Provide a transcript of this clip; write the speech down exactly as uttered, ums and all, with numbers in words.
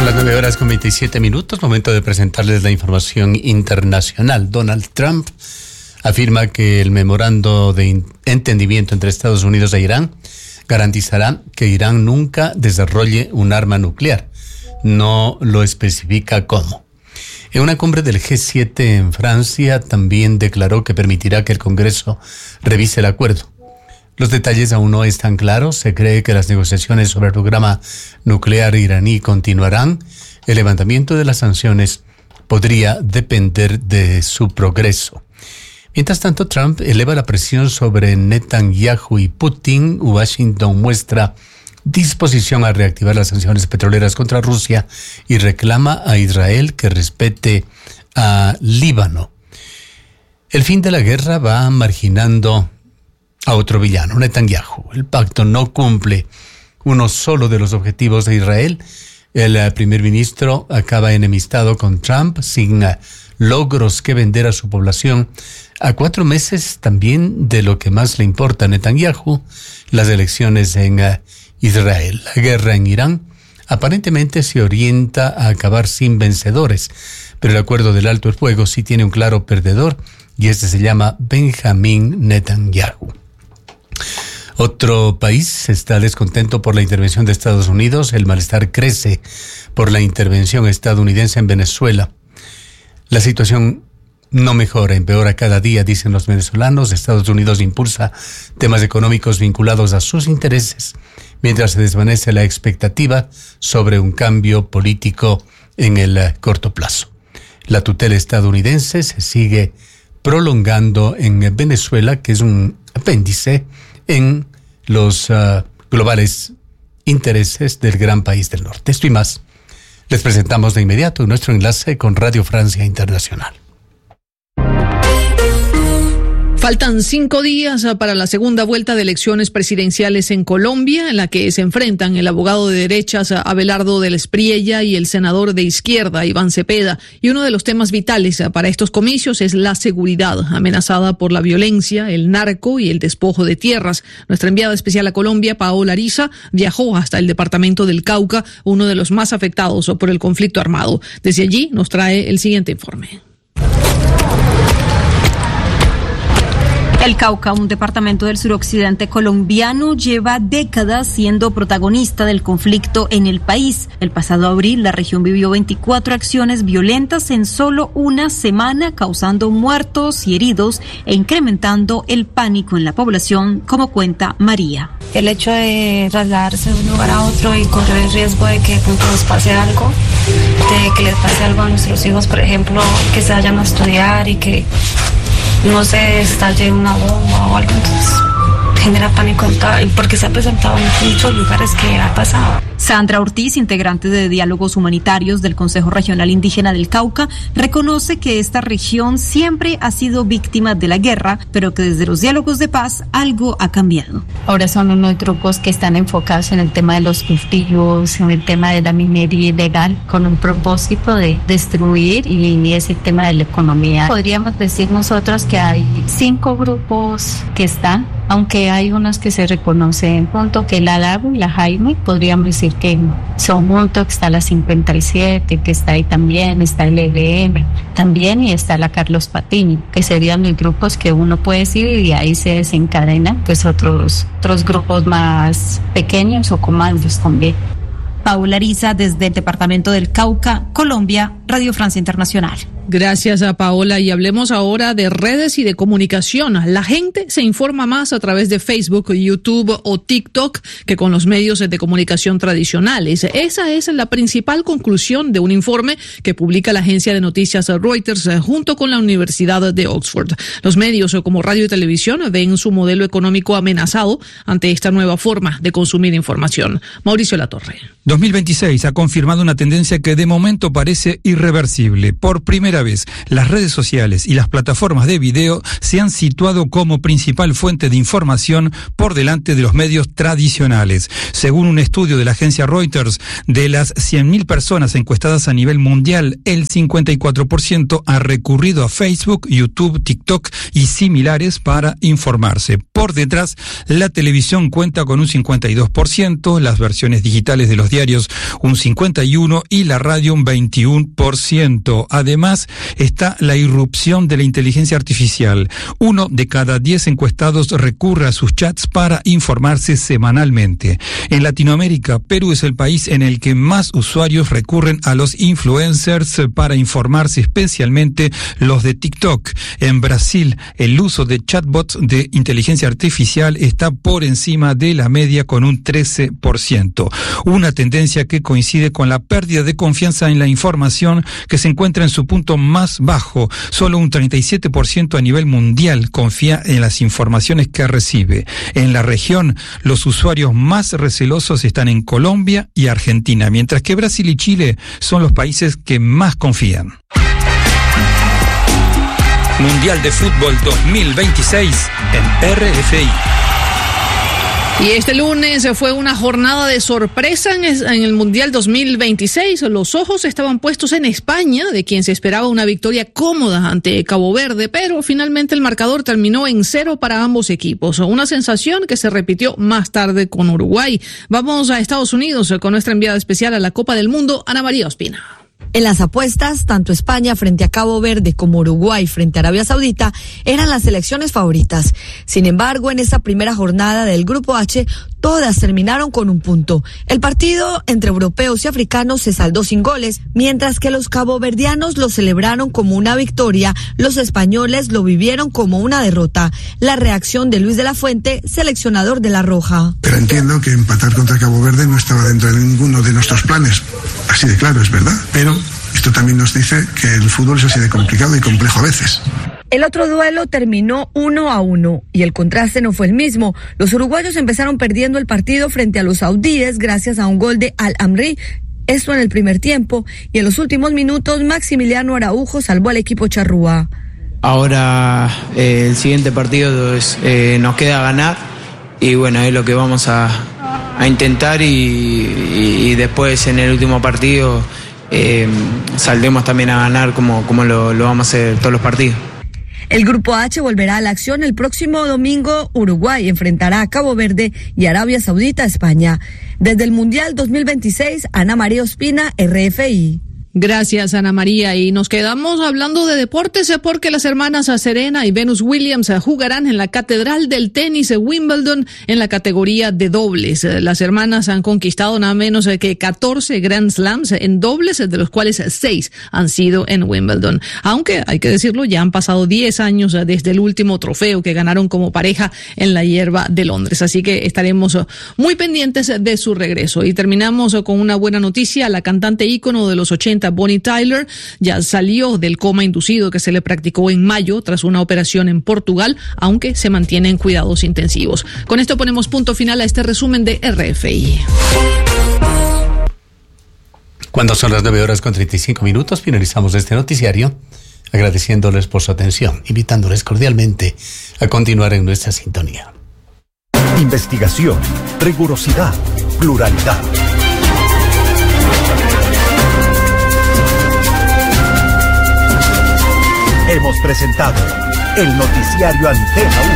Son las nueve horas con veintisiete minutos, momento de presentarles la información internacional. Donald Trump afirma que el memorando de entendimiento entre Estados Unidos e Irán garantizará que Irán nunca desarrolle un arma nuclear. No lo especifica cómo. En una cumbre del G siete en Francia también declaró que permitirá que el Congreso revise el acuerdo. Los detalles aún no están claros. Se cree que las negociaciones sobre el programa nuclear iraní continuarán. El levantamiento de las sanciones podría depender de su progreso. Mientras tanto, Trump eleva la presión sobre Netanyahu y Putin. Washington muestra disposición a reactivar las sanciones petroleras contra Rusia y reclama a Israel que respete a Líbano. El fin de la guerra va marginando a otro villano, Netanyahu. El pacto no cumple uno solo de los objetivos de Israel. El uh, primer ministro acaba enemistado con Trump, sin uh, logros que vender a su población, a cuatro meses también de lo que más le importa a Netanyahu, las elecciones en uh, Israel. La guerra en Irán aparentemente se orienta a acabar sin vencedores, pero el acuerdo del alto el fuego sí tiene un claro perdedor, y este se llama Benjamín Netanyahu. Otro país está descontento por la intervención de Estados Unidos. El malestar crece por la intervención estadounidense en Venezuela. La situación no mejora, empeora cada día, dicen los venezolanos. Estados Unidos impulsa temas económicos vinculados a sus intereses, mientras se desvanece la expectativa sobre un cambio político en el corto plazo. La tutela estadounidense se sigue prolongando en Venezuela, que es un apéndice en los uh, globales intereses del gran país del norte. Esto y más les presentamos de inmediato en nuestro enlace con Radio Francia Internacional. Faltan cinco días para la segunda vuelta de elecciones presidenciales en Colombia, en la que se enfrentan el abogado de derechas Abelardo del Espriella y el senador de izquierda Iván Cepeda. Y uno de los temas vitales para estos comicios es la seguridad, amenazada por la violencia, el narco y el despojo de tierras. Nuestra enviada especial a Colombia, Paola Ariza, viajó hasta el departamento del Cauca, uno de los más afectados por el conflicto armado. Desde allí nos trae el siguiente informe. El Cauca, un departamento del suroccidente colombiano, lleva décadas siendo protagonista del conflicto en el país. El pasado abril, la región vivió veinticuatro acciones violentas en solo una semana, causando muertos y heridos e incrementando el pánico en la población, como cuenta María. El hecho de trasladarse de un lugar a otro y correr el riesgo de que nos pase algo, de que les pase algo a nuestros hijos, por ejemplo, que se vayan a estudiar y que no se estalle una bomba o algo, entonces genera pánico en todo, porque se ha presentado en muchos lugares que ha pasado. Sandra Ortiz, integrante de Diálogos Humanitarios del Consejo Regional Indígena del Cauca, reconoce que esta región siempre ha sido víctima de la guerra, pero que desde los diálogos de paz algo ha cambiado. Ahora son unos grupos que están enfocados en el tema de los cultivos, en el tema de la minería ilegal, con un propósito de destruir y ese tema de la economía. Podríamos decir nosotros que hay cinco grupos que están, aunque hay unos que se reconocen junto, que la Lago y la Jaime, podríamos decir que son juntos, que está la cincuenta y siete, que está ahí también, está el E L M también, y está la Carlos Patiño, que serían los grupos que uno puede decir, y de ahí se desencadenan pues otros, otros grupos más pequeños o comandos también. Paola Ariza, desde el departamento del Cauca, Colombia, Radio Francia Internacional. Gracias a Paola, y hablemos ahora de redes y de comunicación. La gente se informa más a través de Facebook, YouTube o TikTok que con los medios de comunicación tradicionales. Esa es la principal conclusión de un informe que publica la agencia de noticias Reuters junto con la Universidad de Oxford. Los medios como radio y televisión ven su modelo económico amenazado ante esta nueva forma de consumir información. Mauricio Latorre. dos mil veintiséis ha confirmado una tendencia que de momento parece irreversible. Por primera primera vez, las redes sociales y las plataformas de video se han situado como principal fuente de información por delante de los medios tradicionales. Según un estudio de la agencia Reuters, de las cien mil personas encuestadas a nivel mundial, el cincuenta y cuatro por ciento ha recurrido a Facebook, YouTube, TikTok y similares para informarse. Por detrás, la televisión cuenta con un cincuenta y dos por ciento, las versiones digitales de los diarios un cincuenta y uno por ciento y la radio un veintiuno por ciento. Además, está la irrupción de la inteligencia artificial. Uno de cada diez encuestados recurre a sus chats para informarse semanalmente. En Latinoamérica, Perú es el país en el que más usuarios recurren a los influencers para informarse, especialmente los de TikTok. En Brasil, el uso de chatbots de inteligencia artificial está por encima de la media con un trece por ciento. Una tendencia que coincide con la pérdida de confianza en la información que se encuentra en su punto más bajo. Solo un treinta y siete por ciento a nivel mundial confía en las informaciones que recibe. En la región, los usuarios más recelosos están en Colombia y Argentina, mientras que Brasil y Chile son los países que más confían. Mundial de Fútbol dos mil veintiséis en R F I. Y este lunes fue una jornada de sorpresa en el Mundial dos mil veintiséis. Los ojos estaban puestos en España, de quien se esperaba una victoria cómoda ante Cabo Verde, pero finalmente el marcador terminó en cero para ambos equipos. Una sensación que se repitió más tarde con Uruguay. Vamos a Estados Unidos con nuestra enviada especial a la Copa del Mundo, Ana María Ospina. En las apuestas, tanto España frente a Cabo Verde como Uruguay frente a Arabia Saudita eran las selecciones favoritas. Sin embargo, en esta primera jornada del Grupo H, todas terminaron con un punto. El partido entre europeos y africanos se saldó sin goles, mientras que los caboverdianos lo celebraron como una victoria, los españoles lo vivieron como una derrota. La reacción de Luis de la Fuente, seleccionador de La Roja. Pero entiendo que empatar contra Cabo Verde no estaba dentro de ninguno de nuestros planes. Así de claro, es verdad. Pero esto también nos dice que el fútbol es así de complicado y complejo a veces. El otro duelo terminó uno a uno y el contraste no fue el mismo. Los uruguayos empezaron perdiendo el partido frente a los saudíes gracias a un gol de Al-Amri, esto en el primer tiempo, y en los últimos minutos Maximiliano Araujo salvó al equipo charrúa. Ahora eh, el siguiente partido es, eh, nos queda ganar y bueno, es lo que vamos a, a intentar y, y, y después en el último partido eh, saldremos también a ganar como, como lo, lo vamos a hacer todos los partidos. El Grupo H volverá a la acción el próximo domingo. Uruguay enfrentará a Cabo Verde y Arabia Saudita a España. Desde el Mundial dos mil veintiséis, Ana María Ospina, R F I. Gracias, Ana María. Y nos quedamos hablando de deportes porque las hermanas Serena y Venus Williams jugarán en la Catedral del Tenis de Wimbledon en la categoría de dobles. Las hermanas han conquistado nada menos que catorce Grand Slams en dobles, de los cuales seis han sido en Wimbledon. Aunque, hay que decirlo, ya han pasado diez años desde el último trofeo que ganaron como pareja en la hierba de Londres. Así que estaremos muy pendientes de su regreso. Y terminamos con una buena noticia. La cantante ícono de los ochenta, Bonnie Tyler, ya salió del coma inducido que se le practicó en mayo tras una operación en Portugal, aunque se mantiene en cuidados intensivos. Con esto ponemos punto final a este resumen de R F I. Cuando son las nueve horas con treinta y cinco minutos, finalizamos este noticiario, agradeciéndoles por su atención, invitándoles cordialmente a continuar en nuestra sintonía. Investigación, rigurosidad, pluralidad. Hemos presentado el noticiario Antena uno.